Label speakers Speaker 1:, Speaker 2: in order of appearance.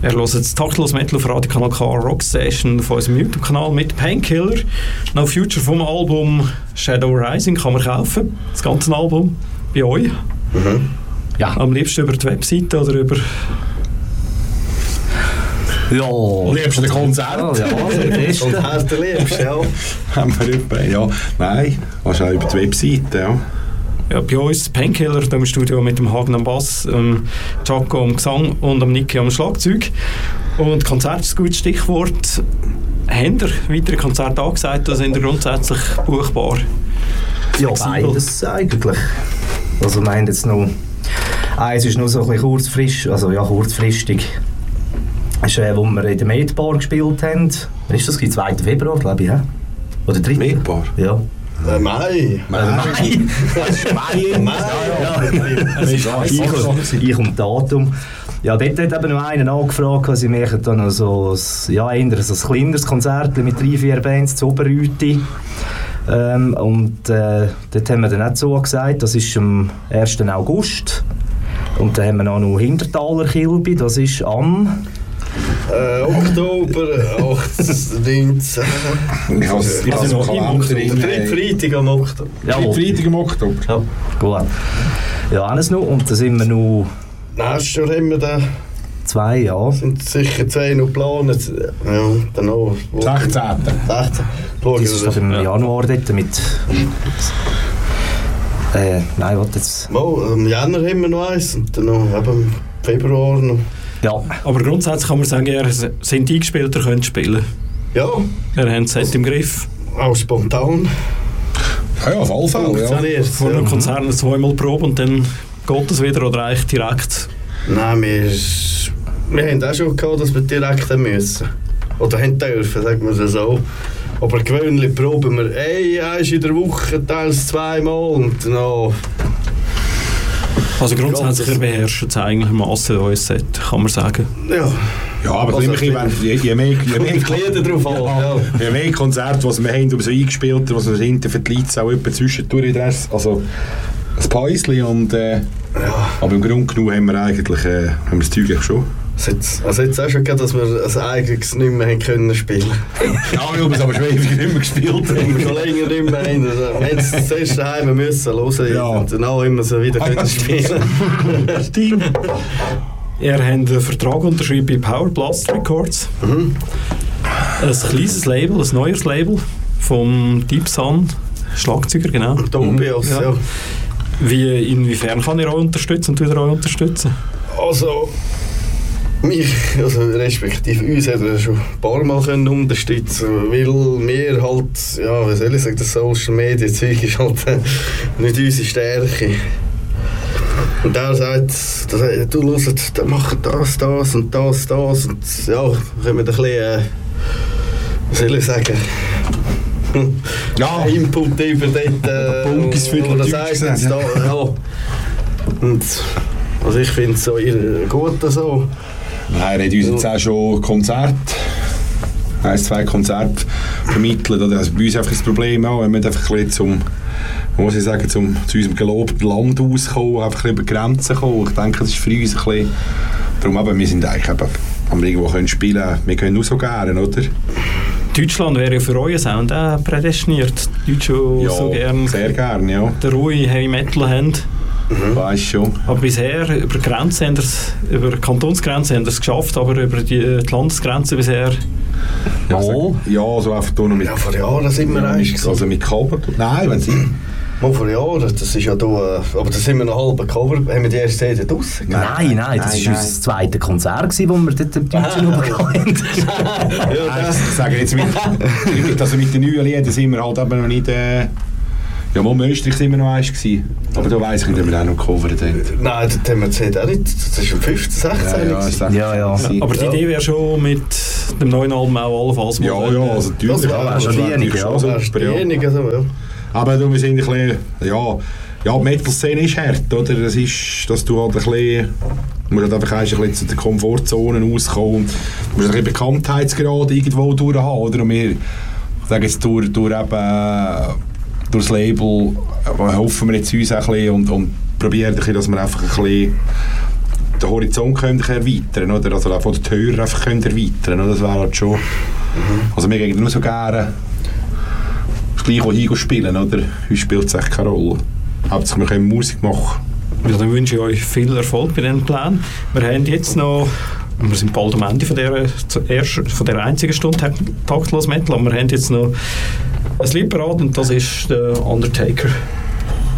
Speaker 1: Er hört das Taktlos Metal auf Radio Kanal K Rockstation auf unserem YouTube-Kanal mit Painkiller. No Future vom Album Shadow Rising kann man kaufen. Das ganze Album bei euch.
Speaker 2: Mhm.
Speaker 1: Ja. Am liebsten über die Webseite oder über...
Speaker 3: Ja.
Speaker 2: Am liebsten ein Konzert.
Speaker 3: Ja,
Speaker 4: Konzerte liebst, ja.
Speaker 2: Haben wir dabei, ja. Nein, wahrscheinlich über die Webseite, ja.
Speaker 1: Ja, bei uns Painkiller hier im Studio mit dem Hagen am Bass, Jaco am Gesang und am Niki am Schlagzeug. Und Konzert ist ein gutes Stichwort. Habt ihr weitere Konzerte angesagt oder sind ihr grundsätzlich buchbar?
Speaker 3: Ja, beides eigentlich. Also meint jetzt noch... Eins ist noch so ein bisschen kurzfristig. Das ist, wo wir in der Medbar gespielt haben. Wann ist das? 2. Februar, glaube ich, ja? Oder 3.
Speaker 2: Medbar?
Speaker 3: Ja.
Speaker 4: Mai.
Speaker 3: Ich und Datum. Ja, dort hat eben noch einen angefragt, sie machen dann noch so ein kleineres Konzert mit 3-4 Bands zu Oberrüti. Und dort haben wir dann auch zugesagt, das ist am 1. August. Und dann haben wir auch noch Hintertaler Kilby, das ist am...
Speaker 4: Oktober 19.
Speaker 2: Ich habe noch
Speaker 4: Freitag am Oktober.
Speaker 2: Freitag am Oktober.
Speaker 3: Ja, gut. Ja, alles noch. Und dann sind wir noch...
Speaker 4: Nächstes Jahr haben wir da
Speaker 3: 2, ja.
Speaker 4: Sind sicher 2 noch geplant. Ja, dann noch...
Speaker 2: 16.
Speaker 4: 16.
Speaker 3: Das ist doch im Januar dort mit... nein, warte jetzt...
Speaker 4: Im Januar haben wir noch eins und dann noch eben im Februar noch.
Speaker 1: Ja, aber grundsätzlich kann man sagen, ihr seid eingespielt, ihr könnt spielen.
Speaker 4: Ja.
Speaker 1: Ihr habt es set im Griff.
Speaker 4: Auch spontan.
Speaker 2: Ja, auf alle Fälle, ja.
Speaker 1: Vor einem Konzert 2-mal Probe und dann geht es wieder oder eigentlich direkt?
Speaker 4: Nein, wir haben auch schon gehabt, dass wir direkt haben müssen. Oder haben dürfen, sagen wir es so. Aber gewöhnlich proben wir eins in der Woche, teils 2-mal und dann...
Speaker 1: Also grundsätzlich beherrscht es eigentlich Masse euer Set, kann man sagen.
Speaker 4: Ja.
Speaker 2: Ja, aber
Speaker 4: Also
Speaker 2: je mehr
Speaker 4: drauf an. Ja.
Speaker 2: Je mehr Konzerte, die wir haben, so eingespielt, was wir hinten für die Leute auch etwa zwischendurch also ein Päuschen und
Speaker 4: ja.
Speaker 2: Aber im Grunde genommen haben wir eigentlich haben wir das Zeug schon.
Speaker 4: Also jetzt auch schon, dass wir ein eigenes nicht mehr können spielen.
Speaker 2: Ja, wir haben es aber schon ewig nicht mehr gespielt.
Speaker 4: Wir schon länger nicht mehr haben. Also, wir haben es zuerst daheim müssen hören, ja. Und dann auch immer so wieder können spielen.
Speaker 1: Stimmt. Ihr habt einen Vertrag unterschrieben bei Power Blast Records.
Speaker 4: Mhm.
Speaker 1: Ein kleines Label, ein neues Label vom Deep Sun, Schlagzeuger, genau.
Speaker 4: Tobias, ja.
Speaker 1: Inwiefern kann ihr euch unterstützen und wieder euch unterstützen?
Speaker 4: Also respektive uns hat er schon ein paar Mal unterstützen können, weil wir halt, ja, wie soll ich sagen, das Social Media Zeug ist halt nicht unsere Stärke. Und er sagt, du hörst, der macht das und das und ja, können wir ein bisschen, wie soll ich sagen,
Speaker 2: ja.
Speaker 4: Input über dort, ja. Und also ich finde es so gut so.
Speaker 2: Nein, er hat uns jetzt auch schon zwei Konzerte vermittelt. Also bei uns einfach das Problem auch, wenn wir einfach ein bisschen zu unserem gelobten Land auskommen, einfach ein bisschen über die Grenzen kommen. Ich denke, das ist für uns ein bisschen... Darum aber, wir sind eigentlich eben, wenn wir irgendwo spielen können, wir können nur so gerne, oder?
Speaker 1: Deutschland wäre ja für euren Sound auch prädestiniert. Deutsche
Speaker 2: ja,
Speaker 1: so gerne.
Speaker 2: Sehr gerne, ja.
Speaker 1: Den ruhigen Heavy Metal haben.
Speaker 2: Weiss schon.
Speaker 1: Aber bisher, über Kantonsgrenzen haben wir es geschafft, aber über die Landesgrenzen bisher...
Speaker 2: Ja, so einfach nur mit...
Speaker 4: Ja, vor Jahren sind wir eigentlich.
Speaker 2: Also mit Cover? Nein, wenn sie...
Speaker 4: Mal vor Jahren, das ist ja da... Aber da sind wir noch halb Cover. Haben wir die erste CD draussen?
Speaker 3: Nein, das war unser zweites Konzert, das wir dort im Deutschen haben.
Speaker 2: Ich sage jetzt mit den neuen Liedern sind wir halt eben noch nicht... Ja, mal in Österreich sind wir noch eins gewesen. Aber da weiss ich nicht, ob wir auch noch gecovert haben.
Speaker 4: Nein, das haben wir gesehen auch nicht. Das ist um 15, 16.
Speaker 3: Ja.
Speaker 1: Aber die Idee wäre schon mit dem neuen Album auch allenfalls mal...
Speaker 2: Ja, also natürlich.
Speaker 4: Das wäre
Speaker 3: schon diejenige,
Speaker 4: ja.
Speaker 2: Aber wir sind ein bisschen... Ja, die Metal-Szene ist hart, oder? Das ist, dass du halt ein bisschen... Du musst halt einfach ein bisschen zu den Komfortzonen rauskommen. Und du musst ein bisschen Bekanntheitsgrad irgendwo durch haben, oder? Und wir sagen jetzt durch das Label hoffen wir jetzt uns ein bisschen und probieren, dass wir einfach ein bisschen den Horizont können erweitern, oder? Also auch von den Hörer einfach können erweitern, oder? Das wäre halt schon... Also wir gehen nur so gerne das Gleiche hin spielen, oder? Uns spielt es echt keine Rolle. Hauptsache wir können Musik machen.
Speaker 1: Ja, dann wünsche ich euch viel Erfolg bei diesen Plänen. Wir haben jetzt noch... Wir sind bald am Ende von der einzigen Stunde Taktlos Metal, aber wir haben jetzt noch ein Lied parat und das ist der Undertaker.